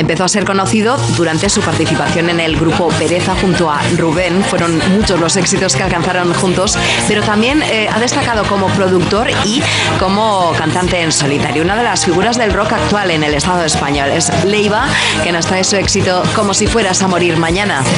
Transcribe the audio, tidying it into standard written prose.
Empezó a ser conocido durante su participación en el grupo Pereza junto a Rubén. Fueron muchos los éxitos que alcanzaron juntos, pero también ha destacado como productor y como cantante en solitario. Una de las figuras del rock actual en el Estado español es Leiva, que nos trae su éxito Como si fueras a morir mañana.